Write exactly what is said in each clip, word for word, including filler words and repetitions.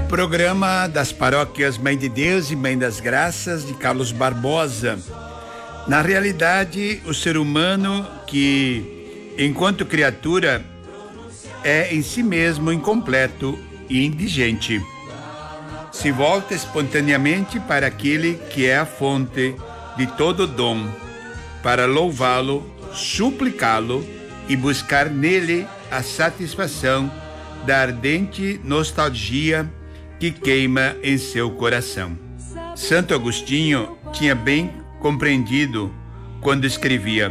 Programa das paróquias Mãe de Deus e Mãe das Graças de Carlos Barbosa. Na realidade, o ser humano que, enquanto criatura, é em si mesmo incompleto e indigente. Se volta espontaneamente para aquele que é a fonte de todo dom, para louvá-lo, suplicá-lo e buscar nele a satisfação da ardente nostalgia que queima em seu coração. Santo Agostinho tinha bem compreendido quando escrevia: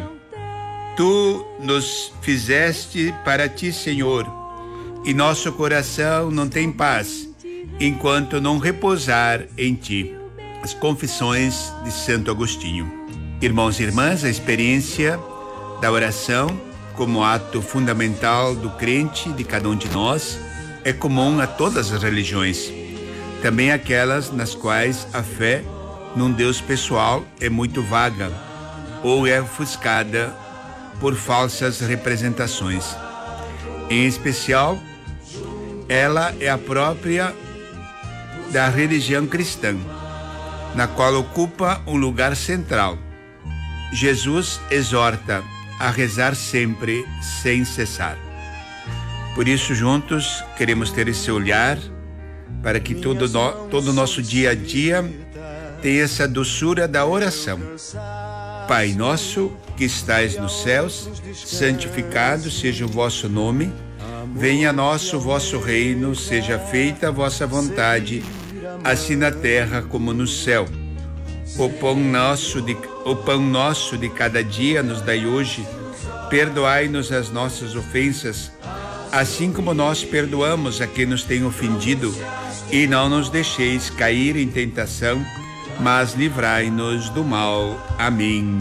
Tu nos fizeste para ti, Senhor, e nosso coração não tem paz enquanto não repousar em ti. As Confissões de Santo Agostinho. Irmãos e irmãs, a experiência da oração como ato fundamental do crente, de cada um de nós, é comum a todas as religiões, também aquelas nas quais a fé num Deus pessoal é muito vaga ou é ofuscada por falsas representações. Em especial, ela é a própria da religião cristã, na qual ocupa um lugar central. Jesus exorta a rezar sempre, sem cessar. Por isso, juntos, queremos ter esse olhar para que todo no, todo o nosso dia a dia tenha essa doçura da oração. Pai nosso, que estais nos céus, santificado seja o vosso nome. Venha a nós o vosso reino, seja feita a vossa vontade, assim na terra como no céu. O pão nosso de, o pão nosso de cada dia nos dai hoje. Perdoai-nos as nossas ofensas, assim como nós perdoamos a quem nos tem ofendido. E não nos deixeis cair em tentação, mas livrai-nos do mal. Amém.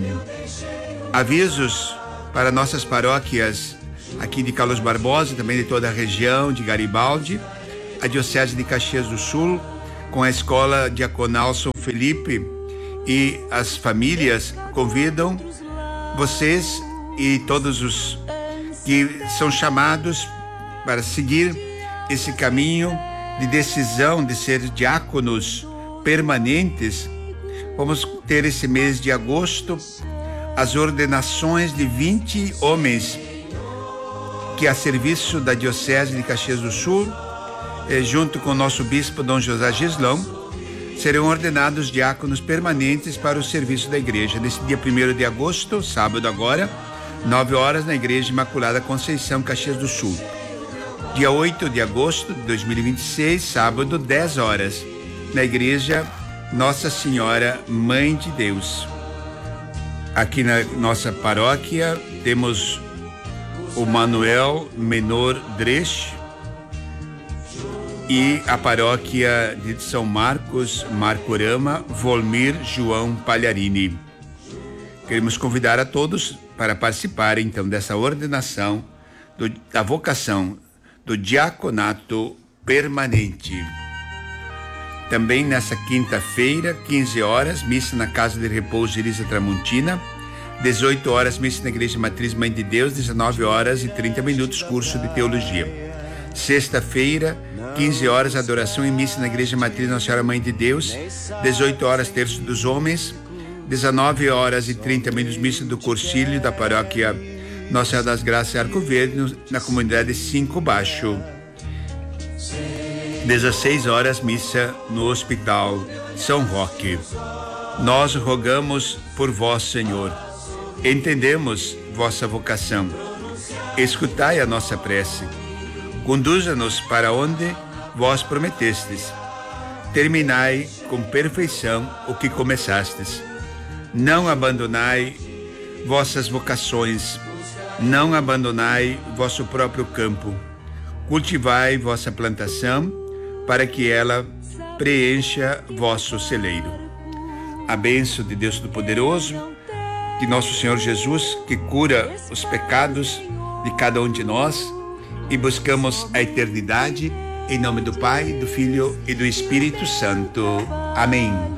Avisos para nossas paróquias aqui de Carlos Barbosa, também de toda a região de Garibaldi, a Diocese de Caxias do Sul, com a Escola Diaconal São Felipe e as famílias, convidam vocês e todos os que são chamados para seguir esse caminho de decisão de ser diáconos permanentes. Vamos ter esse mês de agosto as ordenações de vinte homens que, a serviço da Diocese de Caxias do Sul, eh, junto com o nosso bispo Dom José Gislão, serão ordenados diáconos permanentes para o serviço da igreja. Nesse dia primeiro de agosto, sábado agora, nove horas, na Igreja Imaculada Conceição, Caxias do Sul. Dia oito de agosto de dois mil e vinte e seis, sábado, dez horas, na Igreja Nossa Senhora Mãe de Deus. Aqui na nossa paróquia temos o Manuel Menor Dresch e a paróquia de São Marcos, Marcorama, Volmir João Palharini. Queremos convidar a todos para participar, então, dessa ordenação do, da vocação do diaconato permanente. Também nessa quinta-feira, quinze horas, missa na Casa de Repouso de Elisa Tramontina. dezoito horas, missa na Igreja Matriz Mãe de Deus. dezenove horas e trinta minutos, curso de teologia. Sexta-feira, quinze horas, adoração e missa na Igreja Matriz Nossa Senhora Mãe de Deus. dezoito horas, terço dos homens. dezenove horas e trinta minutos, missa do Cursilho da paróquia Nossa Senhora das Graças e Arco Verde, na comunidade cinco Baixo. dezesseis horas, missa no Hospital São Roque. Nós rogamos por vós, Senhor. Entendemos vossa vocação. Escutai a nossa prece. Conduza-nos para onde vós prometestes. Terminai com perfeição o que começastes. Não abandonai vossas vocações. Não abandonai vosso próprio campo. Cultivai vossa plantação para que ela preencha vosso celeiro. A bênção de Deus Todo-Poderoso, de nosso Senhor Jesus, que cura os pecados de cada um de nós, e buscamos a eternidade, em nome do Pai, do Filho e do Espírito Santo. Amém.